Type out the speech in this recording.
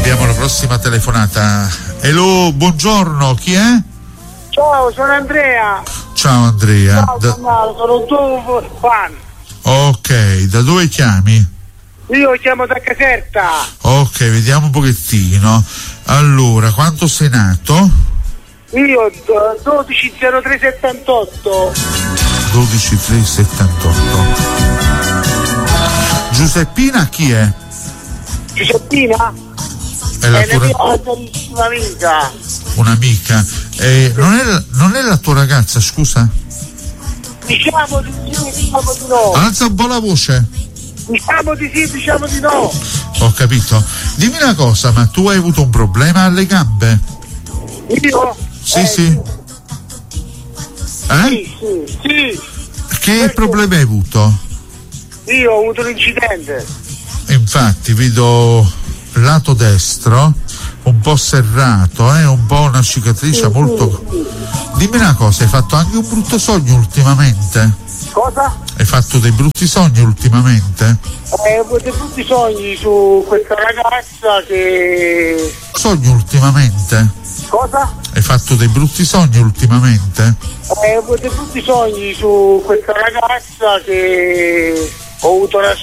Abbiamo la prossima telefonata. Hello, buongiorno, chi è? Ciao, sono Andrea. Ciao Andrea. Ciao, sono un tuo fan. Ok, da dove chiami? Io chiamo da Caserta. Ok, vediamo un pochettino. Allora, quanto sei nato? Io 120378. 12378. Giuseppina chi è? Giuseppina? È la tua carissima amica. un'amica. Non è la tua ragazza, scusa? Diciamo di sì, diciamo di no. Alza un po' la voce. Diciamo di sì, diciamo di no. Ho capito. Dimmi una cosa, ma tu hai avuto un problema alle gambe? Io? Sì. Sì. Che problemi hai avuto? Io ho avuto un incidente. Infatti vedo lato destro un po' serrato, un po' una cicatrice molto. Dimmi una cosa, hai fatto anche un brutto sogno ultimamente? Cosa? Hai fatto dei brutti sogni ultimamente? Ho avuto dei brutti sogni su questa ragazza che... Sogni ultimamente? Cosa? Hai fatto dei brutti sogni ultimamente? Ho avuto dei brutti sogni su questa ragazza che... Ho avuto una